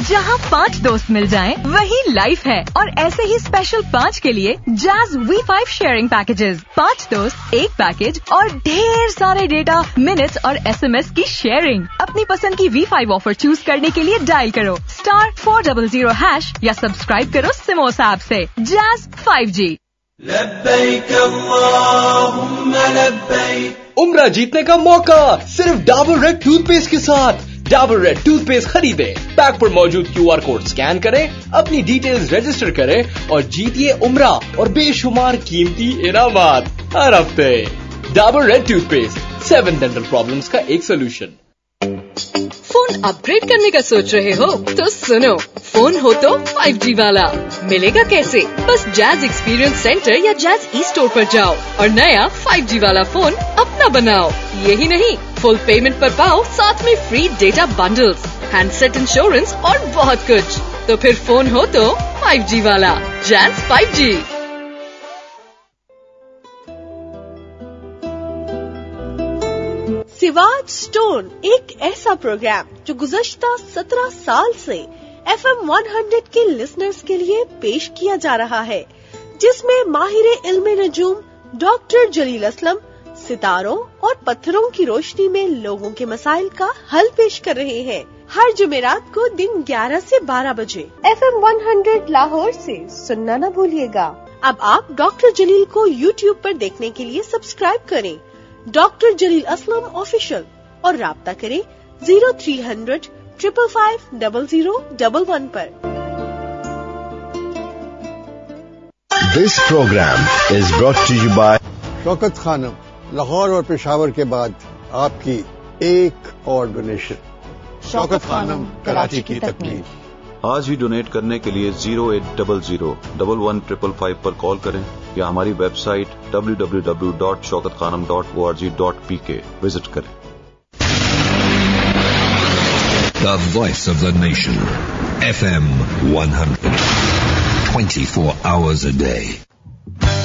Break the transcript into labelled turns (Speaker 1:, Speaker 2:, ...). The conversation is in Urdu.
Speaker 1: جہاں 5 دوست مل جائیں وہی لائف ہے. اور ایسے ہی اسپیشل 5 کے لیے جاز V5 شیئرنگ پیکیجز. 5 دوست 1 پیکج اور ڈھیر سارے ڈیٹا, منٹس اور SMS کی شیئرنگ. اپنی پسند کی V5 آفر چوز کرنے کے لیے ڈائل کرو *400# یا سبسکرائب کرو سموس ایپ سے. Jazz 5G.
Speaker 2: لبیک اللہم لبیک.
Speaker 3: عمرہ جیتنے کا موقع صرف ڈابر ریڈ ٹوتھ پیسٹ کے ساتھ. ڈابر ریڈ ٹوتھ پیسٹ خریدیں, پیک پر موجود QR کوڈ سکین کریں, اپنی ڈیٹیلز رجسٹر کریں اور جیتیے عمرہ اور بے شمار قیمتی انعامات ہر ہفتے. Dabur red tooth paste 7 dental problems کا ایک سولوشن.
Speaker 4: فون اپ گریڈ کرنے کا سوچ رہے ہو تو سنو, فون ہو تو 5G والا. ملے گا کیسے؟ بس جاز ایکسپیرینس سینٹر یا جاز ای اسٹور پر جاؤ اور نیا 5G والا فون اپنا بناؤ. یہی نہیں, فل پیمنٹ پر پاؤ ساتھ میں free data بنڈلز, hand set insurance اور بہت کچھ. تو پھر فون ہو تو 5G والا. Jazz 5G.
Speaker 5: سواج اسٹون ایک ایسا پروگرام جو گزشتہ 17 سال سے FM 100 کے لسنرز کے لیے پیش کیا جا رہا ہے, جس میں ماہر علم نجوم ڈاکٹر جلیل اسلم ستاروں اور پتھروں کی روشنی میں لوگوں کے مسائل کا حل پیش کر رہے ہیں. ہر جمعرات کو دن 11 سے 12 بجے FM 100 لاہور سے سننا نہ بھولیے گا. اب آپ ڈاکٹر جلیل کو YouTube پر دیکھنے کے لیے سبسکرائب کریں, ڈاکٹر جلیل اسلم آفیشل, اور رابطہ کریں 0300 555 0011 پر.
Speaker 6: This program is brought to you by
Speaker 7: شوکت خانم, لاہور اور پشاور کے بعد آپ کی ایک اور ڈونیشن. شوکت خانم, کراچی کی تکمیل.
Speaker 8: آج ہی ڈونیٹ کرنے کے لیے 0800 11 پر کال کریں یا ہماری ویب سائٹ www.shaukatkhanam.org.pk وزٹ کریں.
Speaker 9: The voice of the nation. FM 100. 24 hours a day.